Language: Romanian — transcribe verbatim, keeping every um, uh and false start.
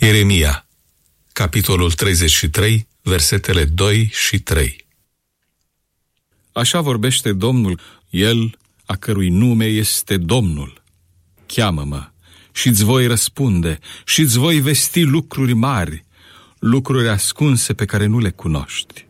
Ieremia, capitolul treizeci și trei, versetele doi și trei. Așa vorbește Domnul, El a cărui nume este Domnul. Cheamă-mă și-ți voi răspunde și-ți voi vesti lucruri mari, lucruri ascunse pe care nu le cunoști.